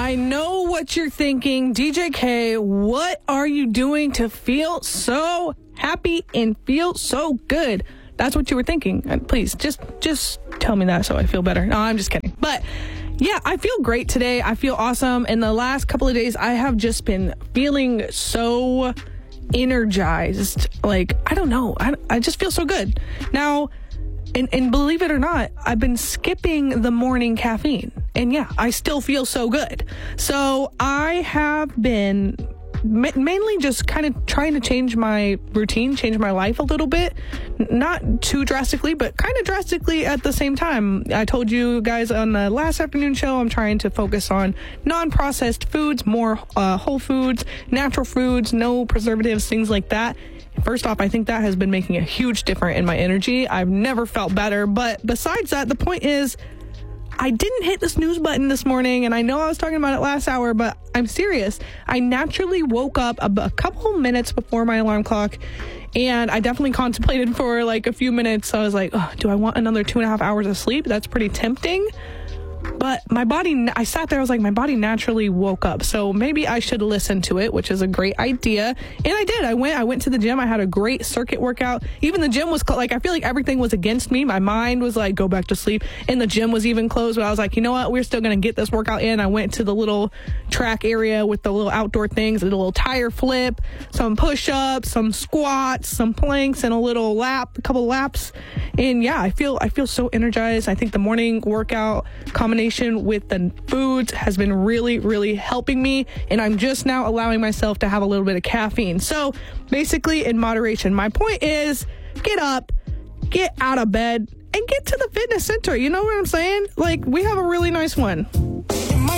I know what you're thinking. DJ K, what are you doing to feel so happy and feel so good? That's what you were thinking. Please, just tell me that so I feel better. No, I'm just kidding. But yeah, I feel great today. I feel awesome. In the last couple of days, I have just been feeling so energized. Like, I don't know. I just feel so good. Now, and believe it or not, I've been skipping the morning caffeine. And yeah, I still feel so good. So I have been mainly just kind of trying to change my routine, change my life a little bit. Not too drastically, but kind of drastically at the same time. I told you guys on the last afternoon show, I'm trying to focus on non-processed foods, more whole foods, natural foods, no preservatives, things like that. First off, I think that has been making a huge difference in my energy. I've never felt better. But besides that, the point is, I didn't hit the snooze button this morning, and I know I was talking about it last hour, but I'm serious. I naturally woke up a couple minutes before my alarm clock, and I definitely contemplated for like a few minutes. I was like, oh, do I want another 2.5 hours of sleep? That's pretty tempting. But my body, I sat there, I was like, my body naturally woke up. So maybe I should listen to it, which is a great idea. And I did. I went to the gym. I had a great circuit workout. Even the gym was like, I feel like everything was against me. My mind was like, go back to sleep. And the gym was even closed. But I was like, you know what? We're still going to get this workout in. I went to the little track area with the little outdoor things, a little tire flip, some push-ups, some squats, some planks, and a couple laps. And yeah, I feel so energized. I think the morning workout combination with the foods has been really, really helping me, and I'm just now allowing myself to have a little bit of caffeine. So basically in moderation. My point is, get up, get out of bed, and get to the fitness center. You know what I'm saying? Like, we have a really nice one.